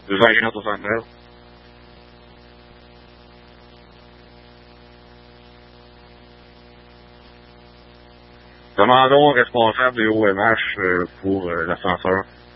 269. Demandons au responsable de OMH pour l'ascenseur.